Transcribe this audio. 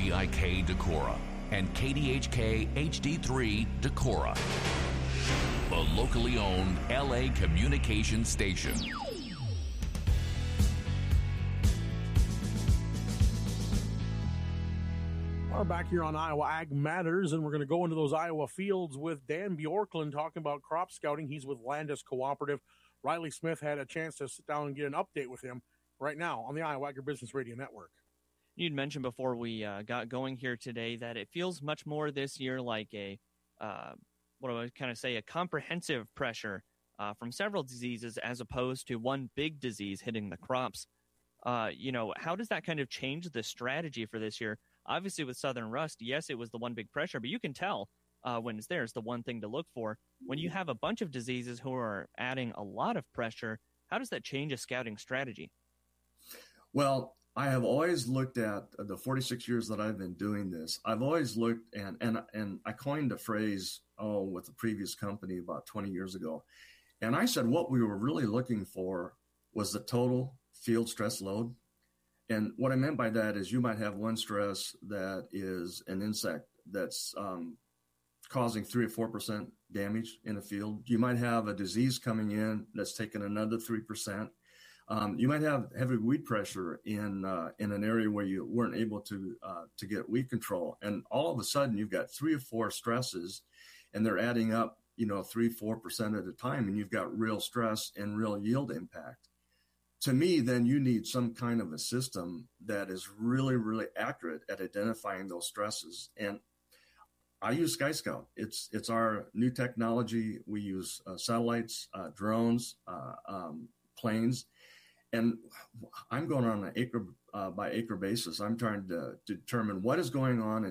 KVIK Decorah and KDHK HD3 Decorah, a locally owned LA communication station. We're back here on Iowa Ag Matters, and we're going to go into those Iowa fields with Dan Bjorklund talking about crop scouting. He's with Landis Cooperative. Riley Smith had a chance to sit down and get an update with him right now on the Iowa Agribusiness Radio Network. You'd mentioned before we got going here today that it feels much more this year like a comprehensive pressure from several diseases as opposed to one big disease hitting the crops. How does that kind of change the strategy for this year? Obviously, with Southern Rust, yes, it was the one big pressure, but you can tell when it's there. It's the one thing to look for. When you have a bunch of diseases who are adding a lot of pressure, how does that change a scouting strategy? Well, I have always looked at the 46 years that I've been doing this. I've always looked, and I coined a phrase, with the previous company about 20 years ago. And I said what we were really looking for was the total field stress load. And what I meant by that is you might have one stress that is an insect that's causing 3 or 4% damage in a field. You might have a disease coming in that's taking another 3%. You might have heavy weed pressure in an area where you weren't able to get weed control. And all of a sudden you've got 3 or 4 stresses and they're adding up, 3-4% at a time. And you've got real stress and real yield impact. To me, then you need some kind of a system that is really, really accurate at identifying those stresses. And I use Sky Scout. It's our new technology. We use satellites, drones, planes, and I'm going on an acre by acre basis. I'm trying to determine what is going on in